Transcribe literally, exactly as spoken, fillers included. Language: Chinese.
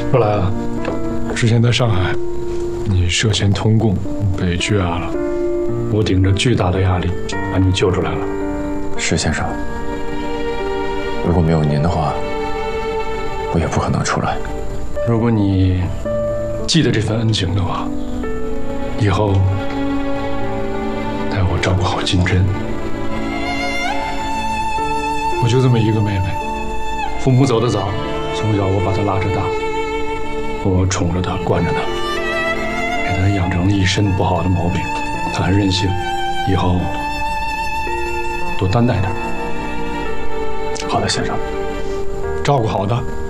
说来了，之前在上海，你涉嫌通共被拘押了，我顶着巨大的压力把你救出来了。 石先生，如果没有您的话，我也不可能出来。 如果你记得这份恩情的话，以后代我照顾好金珍。我就这么一个妹妹，父母走得早，从小我把她拉着大，我宠着她，惯着她，给她养成一身不好的毛病。她很任性，以后多担待点。 好的，先生， 照顾好她。